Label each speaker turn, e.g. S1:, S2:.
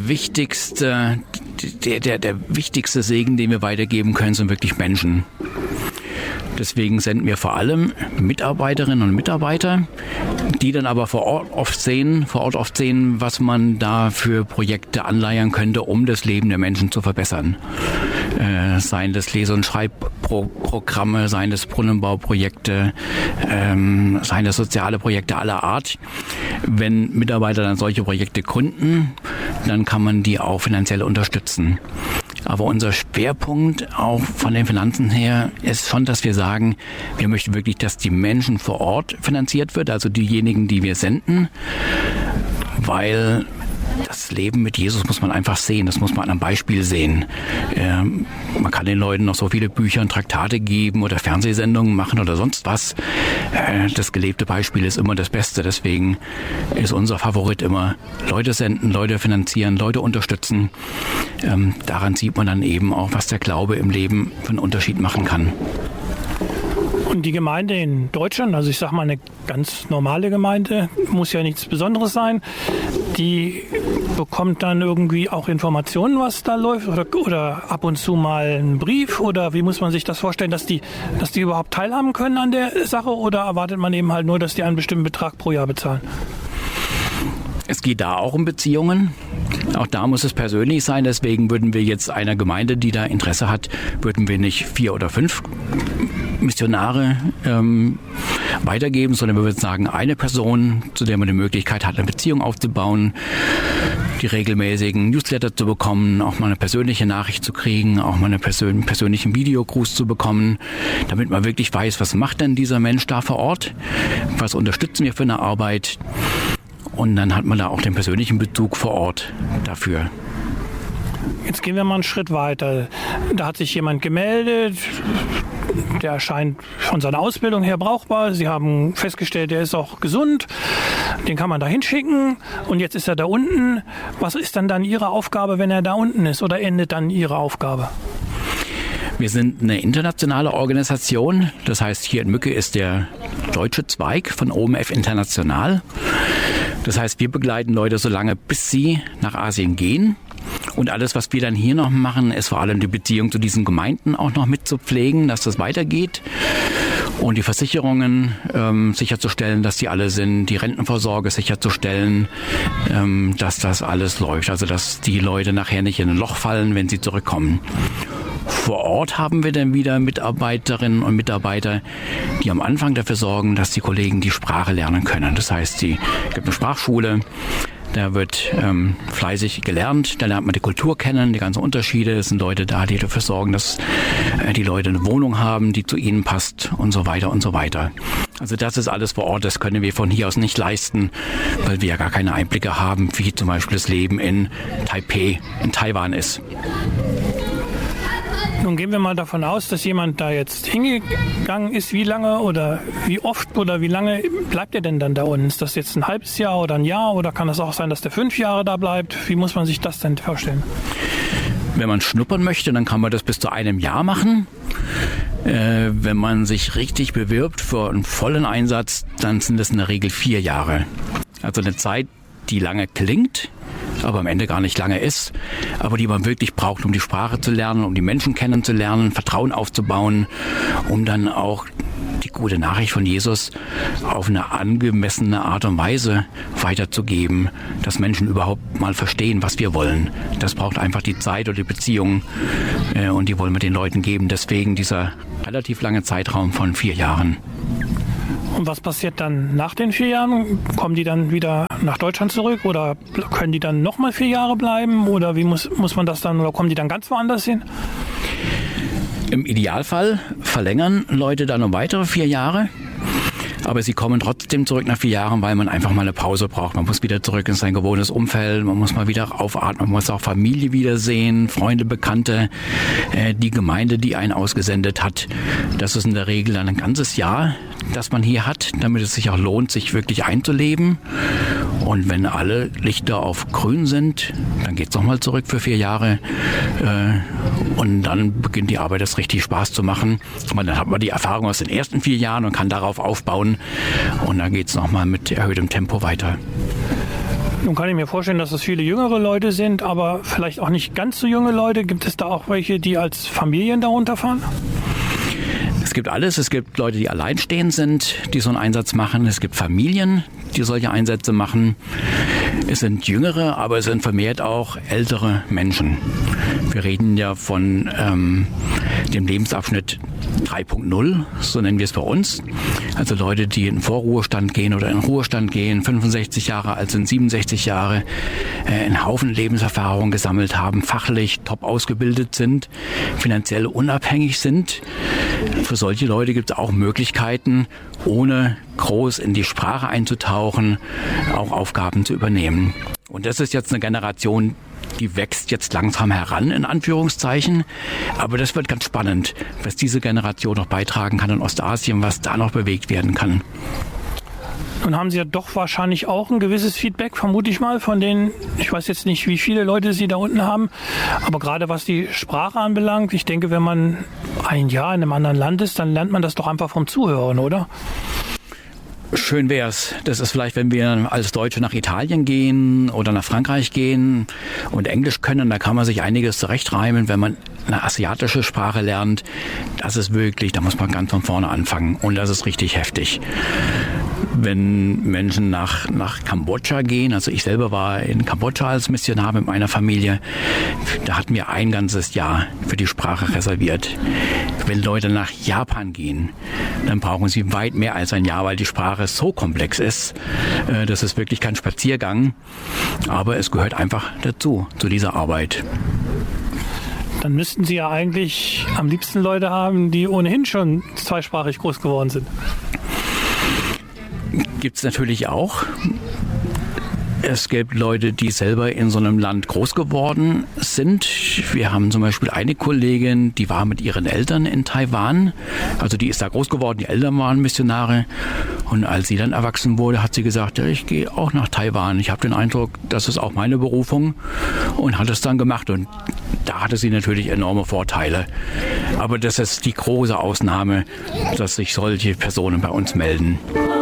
S1: wichtigste, der wichtigste Segen, den wir weitergeben können, sind wirklich Menschen. Deswegen senden wir vor allem Mitarbeiterinnen und Mitarbeiter, die dann aber vor Ort oft sehen, was man da für Projekte anleiern könnte, um das Leben der Menschen zu verbessern. Seien das Lese- und Schreibprogramme, seien das Brunnenbauprojekte, seien das soziale Projekte aller Art. Wenn Mitarbeiter dann solche Projekte gründen, dann kann man die auch finanziell unterstützen. Aber unser Schwerpunkt auch von den Finanzen her ist schon, dass wir sagen, wir möchten wirklich, dass die Menschen vor Ort finanziert wird, also diejenigen, die wir senden, weil das Leben mit Jesus muss man einfach sehen, das muss man an einem Beispiel sehen. Man kann den Leuten noch so viele Bücher und Traktate geben oder Fernsehsendungen machen oder sonst was. Das gelebte Beispiel ist immer das Beste, deswegen ist unser Favorit immer Leute senden, Leute finanzieren, Leute unterstützen. Daran sieht man dann eben auch, was der Glaube im Leben für einen Unterschied machen kann.
S2: Und die Gemeinde in Deutschland, also ich sage mal eine ganz normale Gemeinde, muss ja nichts Besonderes sein, die bekommt dann irgendwie auch Informationen, was da läuft oder ab und zu mal einen Brief oder wie muss man sich das vorstellen, dass die überhaupt teilhaben können an der Sache oder erwartet man eben halt nur, dass die einen bestimmten Betrag pro Jahr bezahlen?
S1: Es geht da auch um Beziehungen. Auch da muss es persönlich sein. Deswegen würden wir jetzt einer Gemeinde, die da Interesse hat, würden wir nicht 4 oder 5 Missionare weitergeben, sondern wir würden sagen, eine Person, zu der man die Möglichkeit hat, eine Beziehung aufzubauen, die regelmäßigen Newsletter zu bekommen, auch mal eine persönliche Nachricht zu kriegen, auch mal einen persönlichen Videogruß zu bekommen, damit man wirklich weiß, was macht denn dieser Mensch da vor Ort, was unterstützen wir für eine Arbeit. Und dann hat man da auch den persönlichen Bezug vor Ort dafür.
S2: Jetzt gehen wir mal einen Schritt weiter. Da hat sich jemand gemeldet, der erscheint von seiner Ausbildung her brauchbar. Sie haben festgestellt, der ist auch gesund, den kann man da hinschicken und jetzt ist er da unten. Was ist dann Ihre Aufgabe, wenn er da unten ist oder endet dann Ihre Aufgabe?
S1: Wir sind eine internationale Organisation, das heißt hier in Mücke ist der deutsche Zweig von OMF International. Das heißt, wir begleiten Leute so lange, bis sie nach Asien gehen. Und alles, was wir dann hier noch machen, ist vor allem die Beziehung zu diesen Gemeinden auch noch mitzupflegen, dass das weitergeht. Und die Versicherungen sicherzustellen, dass die alle sind, die Rentenvorsorge sicherzustellen, dass das alles läuft. Also dass die Leute nachher nicht in ein Loch fallen, wenn sie zurückkommen. Vor Ort haben wir dann wieder Mitarbeiterinnen und Mitarbeiter, die am Anfang dafür sorgen, dass die Kollegen die Sprache lernen können. Das heißt, es gibt eine Sprachschule, da wird fleißig gelernt, da lernt man die Kultur kennen, die ganzen Unterschiede. Es sind Leute da, die dafür sorgen, dass die Leute eine Wohnung haben, die zu ihnen passt und so weiter und so weiter. Also das ist alles vor Ort, das können wir von hier aus nicht leisten, weil wir ja gar keine Einblicke haben, wie zum Beispiel das Leben in Taipei, in Taiwan ist.
S2: Nun gehen wir mal davon aus, dass jemand da jetzt hingegangen ist. Wie lange oder wie oft oder wie lange bleibt er denn dann da unten? Ist das jetzt ein halbes Jahr oder ein Jahr oder kann es auch sein, dass der 5 Jahre da bleibt? Wie muss man sich das denn vorstellen?
S1: Wenn man schnuppern möchte, dann kann man das bis zu einem Jahr machen. Wenn man sich richtig bewirbt für einen vollen Einsatz, dann sind das in der Regel 4 Jahre. Also eine Zeit, die lange klingt, aber am Ende gar nicht lange ist, aber die man wirklich braucht, um die Sprache zu lernen, um die Menschen kennenzulernen, Vertrauen aufzubauen, um dann auch die gute Nachricht von Jesus auf eine angemessene Art und Weise weiterzugeben, dass Menschen überhaupt mal verstehen, was wir wollen. Das braucht einfach die Zeit oder die Beziehung und die wollen wir den Leuten geben. Deswegen dieser relativ lange Zeitraum von 4 Jahren.
S2: Und was passiert dann nach den 4 Jahren? Kommen die dann wieder nach Deutschland zurück oder können die dann nochmal 4 Jahre bleiben? Oder wie muss man das dann, oder kommen die dann ganz woanders hin?
S1: Im Idealfall verlängern Leute dann um weitere 4 Jahre. Aber sie kommen trotzdem zurück nach 4 Jahren, weil man einfach mal eine Pause braucht. Man muss wieder zurück in sein gewohntes Umfeld, man muss mal wieder aufatmen, man muss auch Familie wiedersehen, Freunde, Bekannte, die Gemeinde, die einen ausgesendet hat. Das ist in der Regel dann ein ganzes Jahr, das man hier hat, damit es sich auch lohnt, sich wirklich einzuleben. Und wenn alle Lichter auf grün sind, dann geht es nochmal zurück für 4 Jahre. Und dann beginnt die Arbeit, das richtig Spaß zu machen. Und dann hat man die Erfahrung aus den ersten 4 Jahren und kann darauf aufbauen. Und dann geht es nochmal mit erhöhtem Tempo weiter.
S2: Nun kann ich mir vorstellen, dass es viele jüngere Leute sind, aber vielleicht auch nicht ganz so junge Leute. Gibt es da auch welche, die als Familien darunter fahren?
S1: Es gibt alles. Es gibt Leute, die alleinstehend sind, die so einen Einsatz machen. Es gibt Familien, die solche Einsätze machen. Es sind Jüngere, aber es sind vermehrt auch ältere Menschen. Wir reden ja von dem Lebensabschnitt 3.0, so nennen wir es bei uns. Also Leute, die in Vorruhestand gehen oder in Ruhestand gehen, 65 Jahre alt sind, 67 Jahre, einen Haufen Lebenserfahrung gesammelt haben, fachlich top ausgebildet sind, finanziell unabhängig sind. Für solche Leute gibt es auch Möglichkeiten, ohne groß in die Sprache einzutauchen, auch Aufgaben zu übernehmen. Und das ist jetzt eine Generation, die wächst jetzt langsam heran, in Anführungszeichen. Aber das wird ganz spannend, was diese Generation noch beitragen kann in Ostasien, was da noch bewegt werden kann.
S2: Nun haben Sie ja doch wahrscheinlich auch ein gewisses Feedback, vermute ich mal, von denen, ich weiß jetzt nicht, wie viele Leute Sie da unten haben, aber gerade was die Sprache anbelangt, ich denke, wenn man ein Jahr in einem anderen Land ist, dann lernt man das doch einfach vom Zuhören, oder?
S1: Schön wär's. Das ist vielleicht, wenn wir als Deutsche nach Italien gehen oder nach Frankreich gehen und Englisch können, da kann man sich einiges zurechtreimen. Wenn man eine asiatische Sprache lernt, das ist wirklich, da muss man ganz von vorne anfangen und das ist richtig heftig. Wenn Menschen nach Kambodscha gehen, also ich selber war in Kambodscha als Missionar mit meiner Familie, da hatten wir ein ganzes Jahr für die Sprache reserviert. Wenn Leute nach Japan gehen, dann brauchen sie weit mehr als ein Jahr, weil die Sprache so komplex ist. Das ist wirklich kein Spaziergang, aber es gehört einfach dazu, zu dieser Arbeit.
S2: Dann müssten Sie ja eigentlich am liebsten Leute haben, die ohnehin schon zweisprachig groß geworden sind.
S1: Gibt es natürlich auch. Es gibt Leute, die selber in so einem Land groß geworden sind. Wir haben zum Beispiel eine Kollegin, die war mit ihren Eltern in Taiwan. Also die ist da groß geworden, die Eltern waren Missionare. Und als sie dann erwachsen wurde, hat sie gesagt, ja, ich gehe auch nach Taiwan. Ich habe den Eindruck, das ist auch meine Berufung und hat es dann gemacht. Und da hatte sie natürlich enorme Vorteile. Aber das ist die große Ausnahme, dass sich solche Personen bei uns melden.